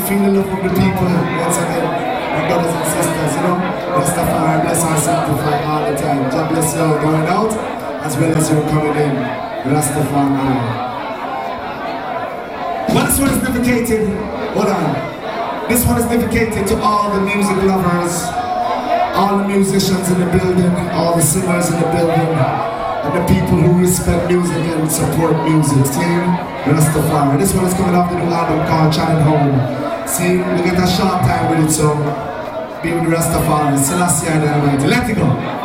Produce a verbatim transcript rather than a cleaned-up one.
feel the love of the people once again. My brothers and sisters, you know, Rastafari bless and sanctify all the time. God bless you all going out as well as you're coming in. Rastafari. Well, this one is dedicated. Hold on. This one is dedicated to all the music lovers, all the musicians in the building, all the singers in the building, and the people who respect music and support music. Team Rastafari. This one is coming off the new album called Channing Home. See, we get a short time with it, so be with Rastafari. Selassie and Almighty. Let it go.